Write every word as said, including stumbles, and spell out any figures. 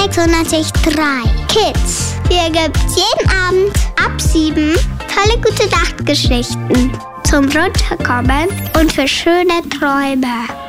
sechsundneunzig Komma drei Kids. Hier gibt's jeden Abend ab sieben tolle gute Nachtgeschichten zum Runterkommen und für schöne Träume.